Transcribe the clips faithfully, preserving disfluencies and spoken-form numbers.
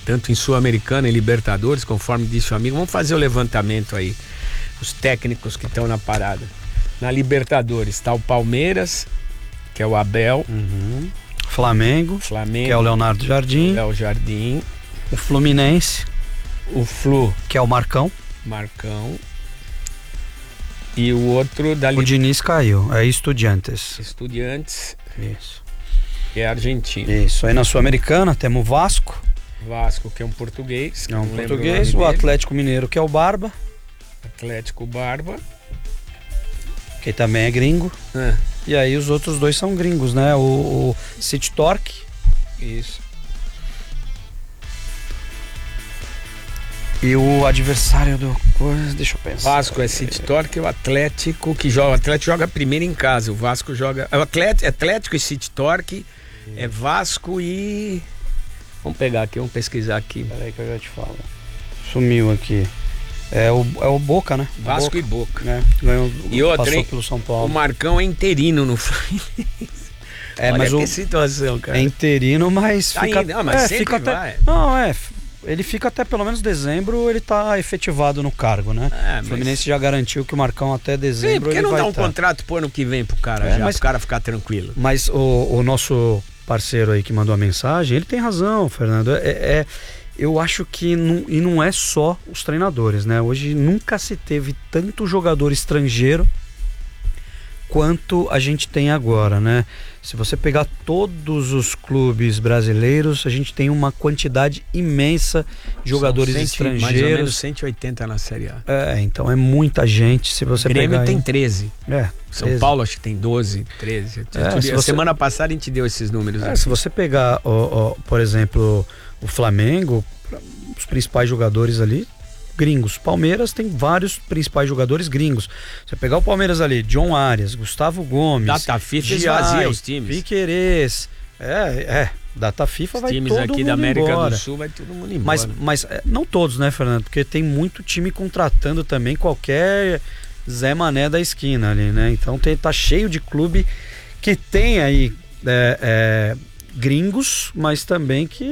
tanto em Sul-Americana e Libertadores, conforme disse o amigo. Vamos fazer o levantamento aí, os técnicos que estão na parada. Na Libertadores está o Palmeiras, que é o Abel. Uhum. Flamengo, Flamengo, que é o Leonardo Jardim. É o Jardim. O Fluminense, o Flu, que é o Marcão. Marcão. E o outro da O Diniz caiu, é Estudiantes. Estudiantes. Isso. Que é Argentina. Isso. Aí na Sul-Americana temos o Vasco. Vasco, que é um português. É um português. O, o Atlético Mineiro, que é o Barba. Atlético Barba. Que também é gringo. É. E aí os outros dois são gringos, né? O, o City Torque. Isso. E o adversário do... Deixa eu pensar. Vasco é City Torque e o Atlético que joga. O Atlético joga primeiro em casa. O Vasco joga. O Atlético, Atlético e City Torque é Vasco e. Vamos pegar aqui, vamos pesquisar aqui. Peraí que eu já te falo. Sumiu aqui. É o, é o Boca, né? Vasco Boca, e Boca. Né? Ganhou, e outra, passou hein? pelo São Paulo. O Marcão é interino no Fluminense. É, Olha mas que o situação, cara. É interino, mas tá fica, indo, não, mas é, sempre fica vai. até, não, é, ele fica até pelo menos dezembro, ele tá efetivado no cargo, né? É, mas... O Fluminense já garantiu que o Marcão até dezembro. Sim, porque ele não vai dá um tá. contrato pro ano que vem pro cara é, já, mas, pro cara ficar tranquilo. Mas o, o nosso parceiro aí que mandou a mensagem, ele tem razão, Fernando. É, é, eu acho que não, e não é só os treinadores, né? Hoje nunca se teve tanto jogador estrangeiro quanto a gente tem agora, né? Se você pegar todos os clubes brasileiros, a gente tem uma quantidade imensa de jogadores cem, estrangeiros. Mais ou menos cento e oitenta na Série A. É, então é muita gente. Se você Grêmio pegar tem aí... treze. É, São treze. Paulo acho que tem doze, treze. É, a você... semana passada a gente deu esses números. É, se você pegar, ó, ó, por exemplo, o Flamengo, os principais jogadores ali, gringos. Palmeiras tem vários principais jogadores gringos. Você pegar o Palmeiras ali, John Arias, Gustavo Gomes, Data FIFA esvazia os times. Piquerez, é, é, Data FIFA os vai times todo aqui mundo da América embora. do Sul vai todo mundo embora. Mas, mas é, não todos, né, Fernando? Porque tem muito time contratando também qualquer Zé Mané da esquina ali, né? Então tem, tá cheio de clube que tem aí é, é, gringos, mas também que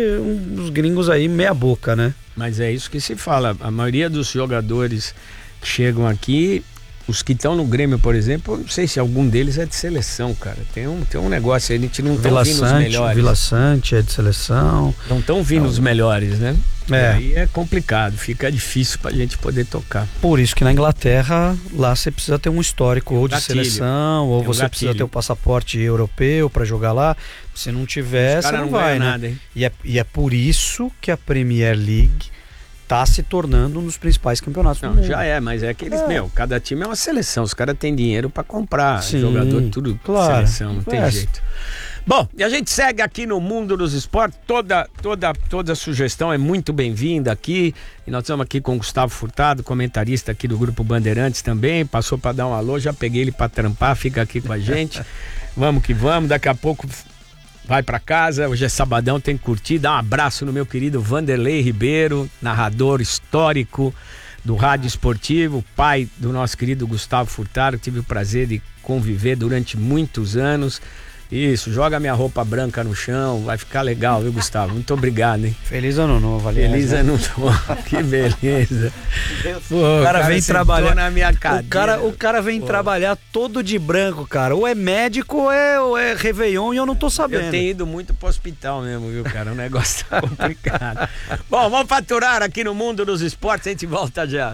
um, os gringos aí meia boca, né? Mas é isso que se fala. A maioria dos jogadores que chegam aqui, os que estão no Grêmio, por exemplo, eu não sei se algum deles é de seleção, cara. Tem um, tem um negócio aí, a gente não tá vindo os melhores. Vila Sante é de seleção. Não estão vindo não. os melhores, né? É. Aí é complicado, fica difícil pra gente poder tocar. Por isso que na Inglaterra, lá você precisa ter um histórico ou de gatilho. seleção, ou Tem um você gatilho. precisa ter o passaporte europeu pra jogar lá. Se não tiver, você não, não vai, né? nada, hein? E é, e é por isso que a Premier League tá se tornando um dos principais campeonatos Não, do mundo. já é, mas é aqueles, É. meu, cada time é uma seleção, os caras têm dinheiro pra comprar, Sim, jogador, tudo claro. seleção, não tem É. jeito. Bom, e a gente segue aqui no Mundo dos Esportes, toda, toda, toda sugestão é muito bem-vinda aqui, e nós estamos aqui com o Gustavo Furtado, comentarista aqui do Grupo Bandeirantes também, passou pra dar um alô, já peguei ele pra trampar, fica aqui com a gente, vamos que vamos, daqui a pouco vai pra casa, hoje é sabadão, tem que curtir, dá um abraço no meu querido Vanderlei Ribeiro, narrador histórico do Rádio Esportivo, pai do nosso querido Gustavo Furtado, tive o prazer de conviver durante muitos anos. Isso, joga minha roupa branca no chão, vai ficar legal, viu, Gustavo? Muito obrigado, hein? Feliz ano novo, aliás. Feliz né? ano novo, que beleza. Pô, O cara vem trabalhar na minha cadeira. O cara, o cara vem Pô. trabalhar todo de branco, cara. Ou é médico ou é, ou é Réveillon e eu não tô sabendo. Eu tenho ido muito pro hospital mesmo, viu, cara? O negócio tá complicado. Bom, vamos faturar aqui no Mundo dos Esportes, a gente volta já.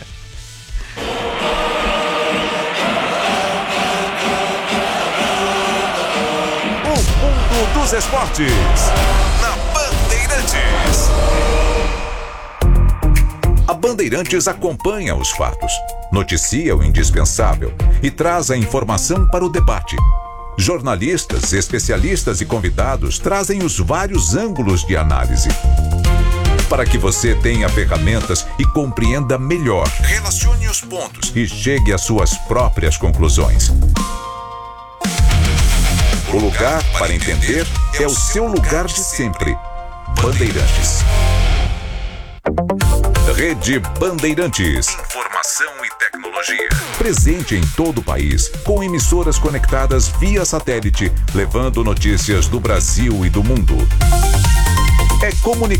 Mundo dos Esportes, na Bandeirantes. A Bandeirantes acompanha os fatos, noticia o indispensável e traz a informação para o debate. Jornalistas, especialistas e convidados trazem os vários ângulos de análise, para que você tenha ferramentas e compreenda melhor, relacione os pontos e chegue às suas próprias conclusões. O lugar para entender é o seu lugar de sempre. Bandeirantes. Rede Bandeirantes. Informação e tecnologia. Presente em todo o país, com emissoras conectadas via satélite, levando notícias do Brasil e do mundo. É comunicação.